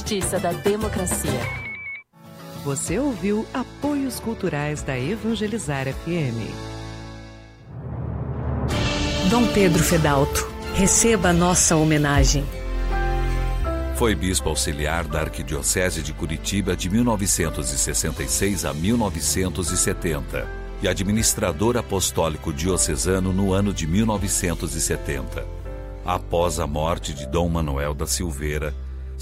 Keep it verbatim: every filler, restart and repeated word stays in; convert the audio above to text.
justiça da democracia. Você ouviu Apoios Culturais da Evangelizar F M. Dom Pedro Fedalto, receba a nossa homenagem. Foi bispo auxiliar da Arquidiocese de Curitiba de mil novecentos e sessenta e seis a mil novecentos e setenta e administrador apostólico diocesano no ano de mil novecentos e setenta. Após a morte de Dom Manuel da Silveira,